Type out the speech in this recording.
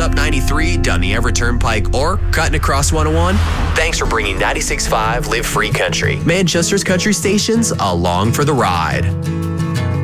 up 93 down the Everett Turnpike or cutting across 101, thanks for bringing 96.5 Live Free Country, Manchester's country stations, along for the ride.